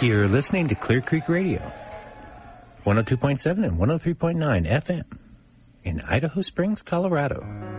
You're listening to Clear Creek Radio, 102.7 and 103.9 FM in Idaho Springs, Colorado.